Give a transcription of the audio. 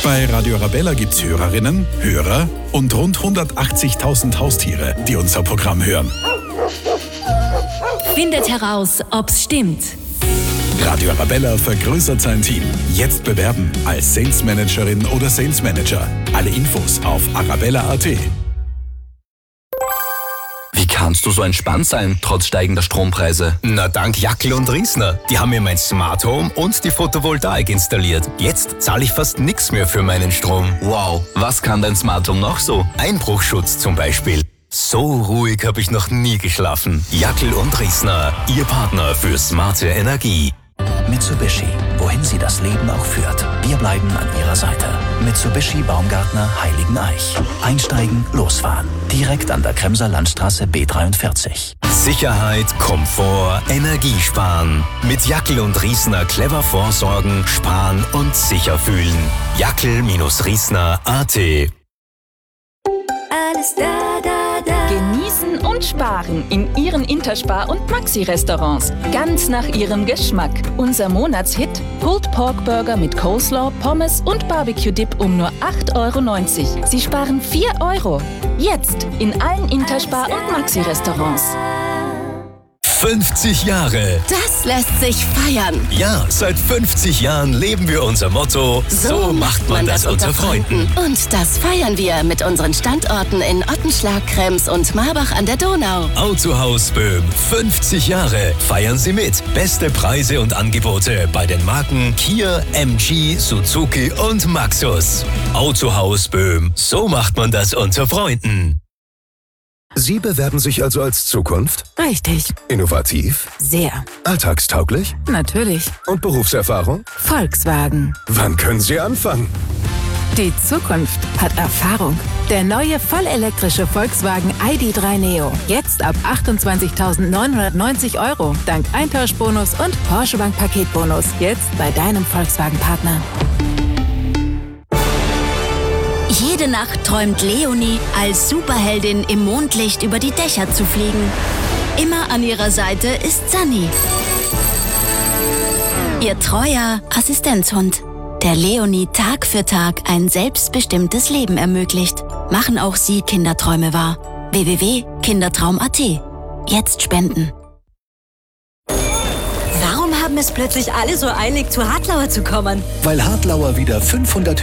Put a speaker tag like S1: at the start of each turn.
S1: Bei Radio Arabella gibt's Hörerinnen, Hörer und rund 180.000 Haustiere, die unser Programm hören.
S2: Findet heraus, ob's stimmt.
S1: Radio Arabella vergrößert sein Team. Jetzt bewerben als Sales Managerin oder Sales Manager. Alle Infos auf arabella.at.
S3: Wie kannst du so entspannt sein, trotz steigender Strompreise?
S4: Na, dank Jackel und Riesner. Die haben mir mein Smart Home und die Photovoltaik installiert. Jetzt zahle ich fast nichts mehr für meinen Strom.
S3: Wow, was kann dein Smart Home noch so?
S4: Einbruchschutz zum Beispiel. So ruhig habe ich noch nie geschlafen. Jackel und Riesner, Ihr Partner für smarte Energie.
S5: Mitsubishi, wohin Sie das Leben auch führt. Wir bleiben an Ihrer Seite. Mitsubishi Baumgartner Heiligeneich. Einsteigen, losfahren. Direkt an der Kremser Landstraße B43.
S4: Sicherheit, Komfort, Energiesparen. Mit Jackel und Riesner clever vorsorgen, sparen und sicher fühlen. Jackel-Riesner.at.
S2: Alles da, da, da.
S6: Genießen und sparen in Ihren Interspar- und Maxi-Restaurants. Ganz nach Ihrem Geschmack. Unser Monatshit: Pulled Pork Burger mit Coleslaw, Pommes und Barbecue-Dip um nur 8,90 €. Sie sparen 4 €. Jetzt in allen Interspar- und Maxi-Restaurants.
S4: 50 Jahre.
S2: Das lässt sich feiern.
S4: Ja, seit 50 Jahren leben wir unser Motto: So macht man das unter Freunden.
S2: Und das feiern wir mit unseren Standorten in Ottenschlag, Krems und Marbach an der Donau.
S4: Autohaus Böhm, 50 Jahre. Feiern Sie mit. Beste Preise und Angebote bei den Marken Kia, MG, Suzuki und Maxus. Autohaus Böhm, so macht man das unter Freunden.
S7: Sie bewerben sich also als Zukunft?
S8: Richtig.
S7: Innovativ?
S8: Sehr.
S7: Alltagstauglich?
S8: Natürlich.
S7: Und Berufserfahrung?
S8: Volkswagen.
S7: Wann können Sie anfangen?
S8: Die Zukunft hat Erfahrung. Der neue vollelektrische Volkswagen ID.3 Neo. Jetzt ab 28.990 €. Dank Eintauschbonus und Porsche Bank Paketbonus. Jetzt bei deinem Volkswagen-Partner.
S2: Jede Nacht träumt Leonie, als Superheldin im Mondlicht über die Dächer zu fliegen. Immer an ihrer Seite ist Sunny, ihr treuer Assistenzhund, der Leonie Tag für Tag ein selbstbestimmtes Leben ermöglicht. Machen auch Sie Kinderträume wahr. www.kindertraum.at. Jetzt spenden.
S9: Warum haben es plötzlich alle so eilig, zu Hartlauer zu kommen?
S7: Weil Hartlauer wieder 500